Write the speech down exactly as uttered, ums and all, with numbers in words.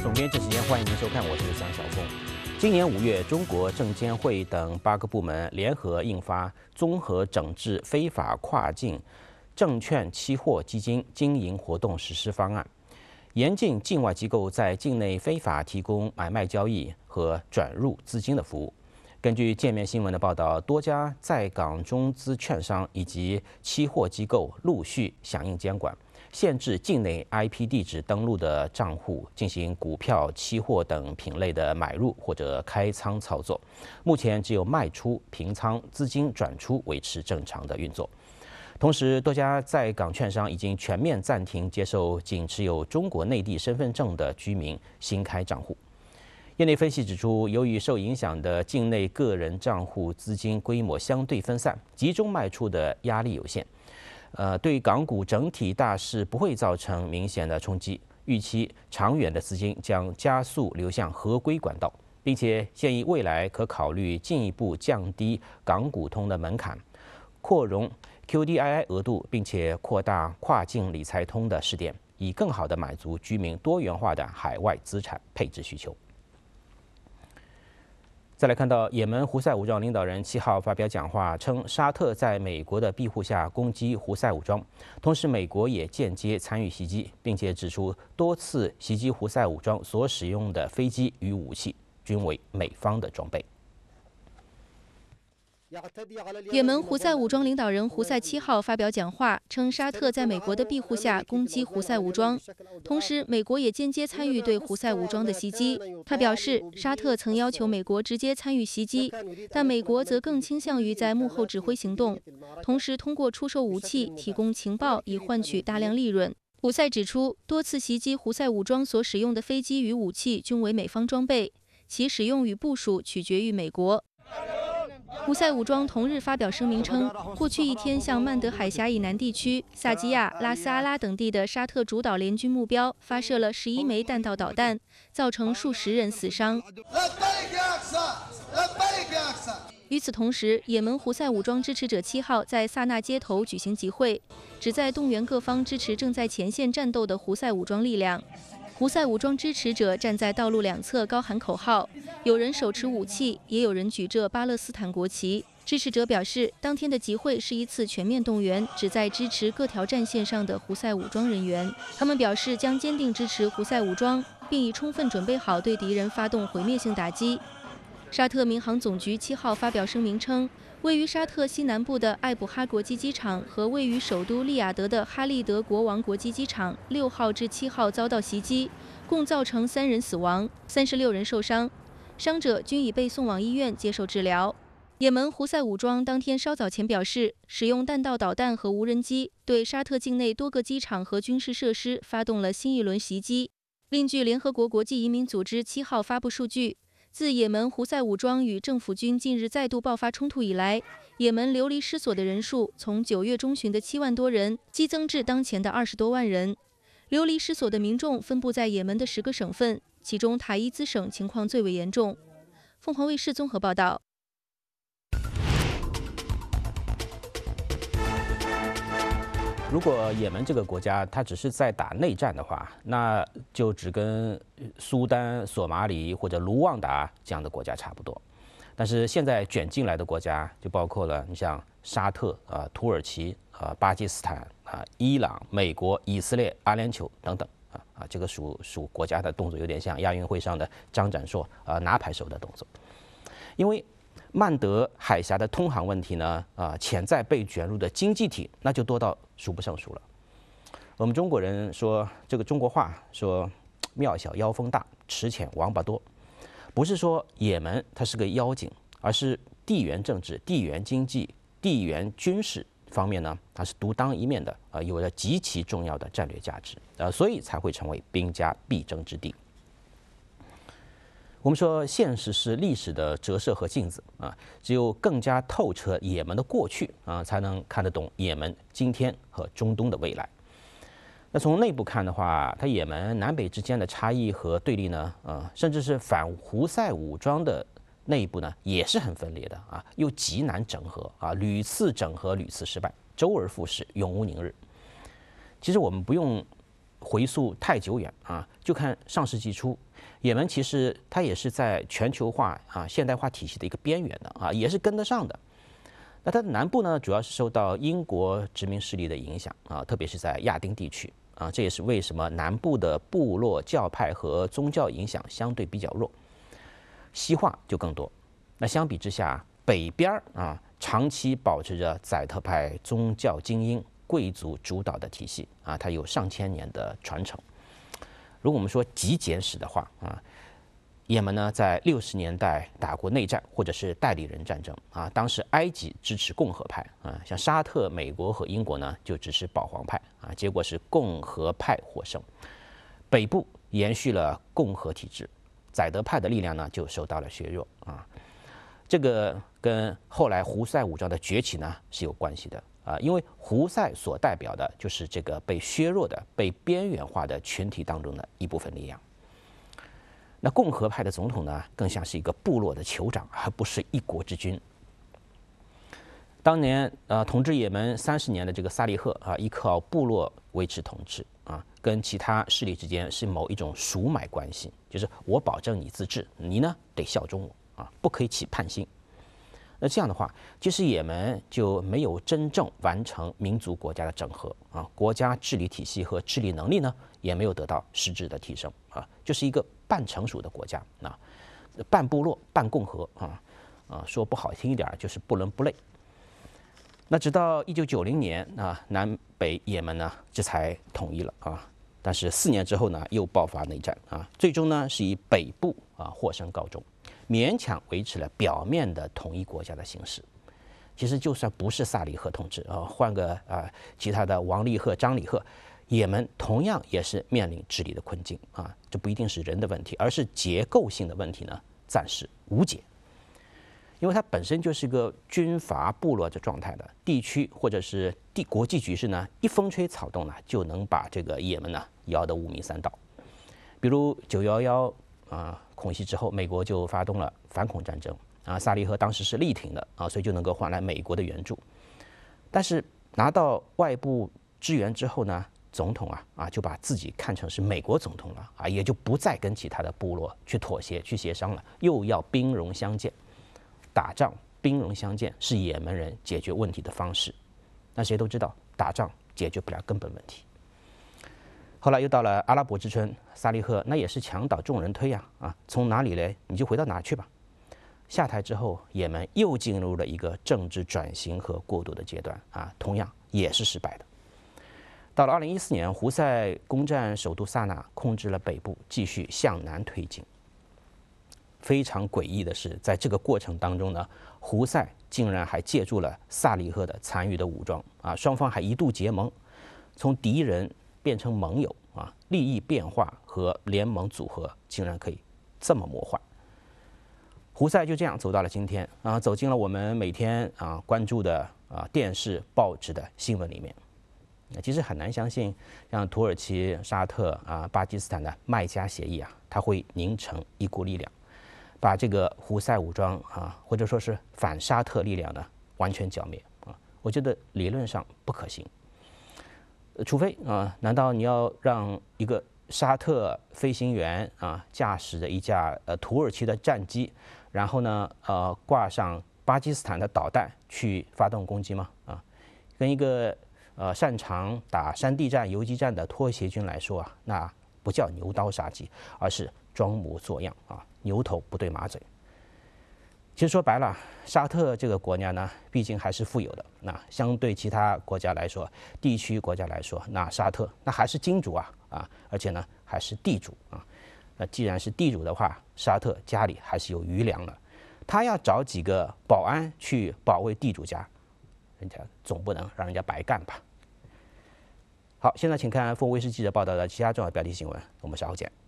总编这时间，欢迎您收看，我是江晓峰。今年五月，中国证监会等八个部门联合印发《综合整治非法跨境证券期货基金经营活动实施方案》，严禁境外机构在境内非法提供买卖交易和转入资金的服务。根据界面新闻的报道，多家在港中资券商以及期货机构陆续响应监管，限制境内 I P 地址登录的账户进行股票、期货等品类的买入或者开仓操作。目前只有卖出、平仓、资金转出维持正常的运作。同时，多家在港券商已经全面暂停接受仅持有中国内地身份证的居民新开账户。业内分析指出，由于受影响的境内个人账户资金规模相对分散，集中卖出的压力有限，呃，对港股整体大势不会造成明显的冲击。预期长远的资金将加速流向合规管道，并且建议未来可考虑进一步降低港股通的门槛，扩容 Q D I I 额度，并且扩大跨境理财通的试点，以更好地满足居民多元化的海外资产配置需求。再来看到，也门胡塞武装领导人七号发表讲话，称沙特在美国的庇护下攻击胡塞武装，同时美国也间接参与袭击，并且指出多次袭击胡塞武装所使用的飞机与武器均为美方的装备。 也门胡塞武装领导人胡塞七号发表讲话，称沙特在美国的庇护下攻击胡塞武装，同时美国也间接参与对胡塞武装的袭击。他表示，沙特曾要求美国直接参与袭击，但美国则更倾向于在幕后指挥行动，同时通过出售武器、提供情报以换取大量利润。胡塞指出，多次袭击胡塞武装所使用的飞机与武器均为美方装备，其使用与部署取决于美国。胡塞武装同日发表声明称，过去一天向曼德海峡以南地区、萨基亚、拉斯阿拉等地的沙特主导联军目标发射了十一枚弹道导弹，造成数十人死伤。与此同时，也门胡塞武装支持者七号在萨那街头举行集会，旨在动员各方支持正在前线战斗的胡塞武装力量。胡塞武装支持者站在道路两侧高喊口号，有人手持武器，也有人举着巴勒斯坦国旗。支持者表示，当天的集会是一次全面动员，旨在支持各条战线上的胡塞武装人员。他们表示将坚定支持胡塞武装，并已充分准备好对敌人发动毁灭性打击。沙特民航总局七号发表声明称，位于沙特西南部的艾卜哈国际机场和位于首都利雅得的哈利德国王国际机场六号至七号遭到袭击，共造成三人死亡，三十六人受伤，伤者均已被送往医院接受治疗。也门胡塞武装当天稍早前表示，使用弹道导弹和无人机对沙特境内多个机场和军事设施发动了新一轮袭击。另据联合国国际移民组织七号发布数据，自也门胡塞武装与政府军近日再度爆发冲突以来，也门流离失所的人数从九月中旬的七万多人激增至当前的二十多万人。流离失所的民众分布在也门的十个省份，其中塔伊兹省情况最为严重。凤凰卫视综合报道。 如果也门这个国家它只是在打内战的话，那就只跟苏丹、索马里或者卢旺达这样的国家差不多。但是现在卷进来的国家就包括了你像沙特、啊、土耳其、啊、巴基斯坦、啊、伊朗、美国、以色列、阿联酋等等啊啊，这个属属国家的动作有点像亚运会上的张展硕啊拿牌手的动作，因为曼德海峡的通航问题呢，啊，潜在被卷入的经济体那就多到数不胜数了。我们中国人说这个中国话说“庙小妖风大，池浅王八多”，不是说也门它是个妖精，而是地缘政治、地缘经济、地缘军事方面呢，它是独当一面的，啊，有着极其重要的战略价值，呃，所以才会成为兵家必争之地。我们说，现实是历史的折射和镜子啊，只有更加透彻也门的过去啊，才能看得懂也门今天和中东的未来。那从内部看的话，它也门南北之间的差异和对立呢，呃，甚至是反胡塞武装的内部呢，也是很分裂的啊，又极难整合啊，屡次整合屡次失败，周而复始，永无宁日。其实我们不用回溯太久远啊，就看上世纪初，也门其实它也是在全球化啊现代化体系的一个边缘的啊，也是跟得上的。那它的南部呢，主要是受到英国殖民势力的影响啊，特别是在亚丁地区啊，这也是为什么南部的部落教派和宗教影响相对比较弱，西化就更多。那相比之下，北边啊长期保持着宰特派宗教精英、贵族主导的体系啊，它有上千年的传承。如果我们说极简史的话啊，也门呢在六十年代打过内战或者是代理人战争啊，当时埃及支持共和派啊，像沙特、美国和英国呢就支持保皇派啊，结果是共和派获胜。北部延续了共和体制，宰德派的力量呢就受到了削弱啊。这个跟后来胡塞武装的崛起呢是有关系的啊，因为胡塞所代表的就是这个被削弱的、被边缘化的群体当中的一部分力量。那共和派的总统呢，更像是一个部落的酋长，而不是一国之君。当年呃统治也门三十年的这个萨利赫啊，依靠部落维持统治啊，跟其他势力之间是某一种赎买关系，就是我保证你自治，你呢得效忠我。啊，不可以起叛心。那这样的话，其实也门就没有真正完成民族国家的整合啊，国家治理体系和治理能力呢，也没有得到实质的提升啊，就是一个半成熟的国家啊，半部落半共和啊啊，说不好听一点就是不伦不类。那直到一九九零年啊，南北也门呢这才统一了啊，但是四年之后呢，又爆发内战啊，最终呢是以北部啊获胜告终。勉强维持了表面的统一国家的形式。其实就算不是萨利赫统治啊，换个啊其他的王利赫、张里赫，也门同样也是面临治理的困境啊。这不一定是人的问题，而是结构性的问题呢，暂时无解。因为它本身就是个军阀部落的状态的地区，或者是地国际局势呢，一风吹草动呢，就能把这个也门呢摇得五迷三道。比如九幺幺。啊，恐袭之后，美国就发动了反恐战争啊。萨利赫当时是力挺的啊，所以就能够换来美国的援助。但是拿到外部支援之后呢，总统啊啊就把自己看成是美国总统了啊，也就不再跟其他的部落去妥协、去协商了，又要兵戎相见。打仗兵戎相见是也门人解决问题的方式，那谁都知道，打仗解决不了根本问题。后来又到了阿拉伯之春，萨利赫那也是墙倒众人推呀啊，从哪里来你就回到哪去吧。下台之后，也门又进入了一个政治转型和过渡的阶段啊，同样也是失败的。到了二零一四年，胡塞攻占首都萨那，控制了北部，继续向南推进。非常诡异的是，在这个过程当中呢，胡塞竟然还借助了萨利赫的残余的武装啊，双方还一度结盟，从敌人变成盟友啊，利益变化和联盟组合竟然可以这么魔幻。胡塞就这样走到了今天啊，走进了我们每天啊关注的啊电视、报纸的新闻里面。其实很难相信，像土耳其、沙特啊、巴基斯坦的麦加协议啊，它会凝成一股力量，把这个胡塞武装啊，或者说是反沙特力量呢，完全剿灭啊。我觉得理论上不可行。除非啊，难道你要让一个沙特飞行员啊驾驶着一架呃土耳其的战机，然后呢呃挂上巴基斯坦的导弹去发动攻击吗？啊，跟一个呃擅长打山地战、游击战的拖协军来说啊，那不叫牛刀杀鸡，而是装模作样啊，牛头不对马嘴。其实说白了，沙特这个国家呢，毕竟还是富有的。那相对其他国家来说，地区国家来说，那沙特那还是金主啊啊，而且呢还是地主啊。那既然是地主的话，沙特家里还是有余粮的，他要找几个保安去保卫地主家，人家总不能让人家白干吧？好，现在请看凤卫视记者报道的其他重要标题新闻，我们稍后见。